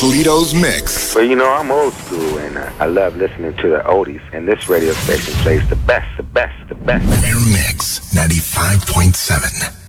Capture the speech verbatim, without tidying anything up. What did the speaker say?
Toledo's Mix. Well, you know, I'm old school, and uh, I love listening to the oldies, and this radio station plays the best, the best, the best. Air Mix ninety-five point seven.